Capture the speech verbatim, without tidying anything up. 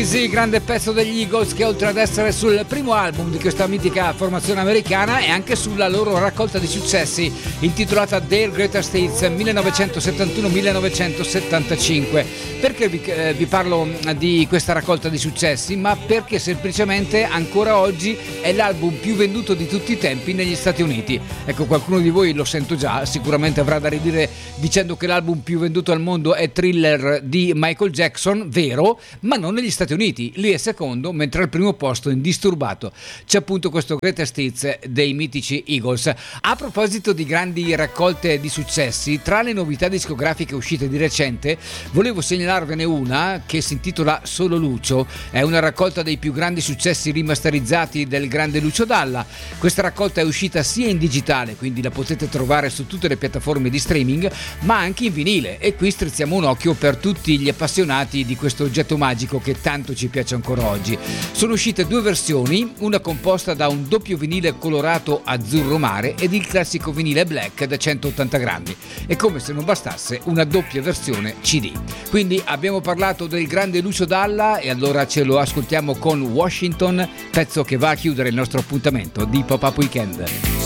Sì, grande pezzo degli Eagles che oltre ad essere sul primo album di questa mitica formazione americana è anche sulla loro raccolta di successi intitolata Their Greatest Hits millenovecentosettantuno millenovecentosettantacinque. Perché vi, eh, vi parlo di questa raccolta di successi? Ma perché semplicemente ancora oggi è l'album più venduto di tutti i tempi negli Stati Uniti. Ecco, qualcuno di voi lo sento già, sicuramente avrà da ridire dicendo che l'album più venduto al mondo è Thriller di Michael Jackson, vero, ma non negli Stati Uniti. Lì è secondo, mentre al primo posto Indisturbato c'è appunto questo Greatest Hits dei mitici Eagles. A proposito di grandi raccolte di successi, tra le novità discografiche uscite di recente volevo segnalarvene una che si intitola Solo Lucio. È una raccolta dei più grandi successi rimasterizzati del grande Lucio Dalla. Questa raccolta è uscita sia in digitale, quindi la potete trovare su tutte le piattaforme di streaming, ma anche in vinile, e qui strizziamo un occhio per tutti gli appassionati di questo oggetto magico che tanto ci piace ancora oggi. Sono uscite due versioni, una composta da un doppio vinile colorato azzurro mare ed il classico vinile black da centottanta grammi, e come se non bastasse una doppia versione C D. Quindi abbiamo parlato del grande Lucio Dalla e allora ce lo ascoltiamo con Washington, pezzo che va a chiudere il nostro appuntamento di Pop-Up Weekend.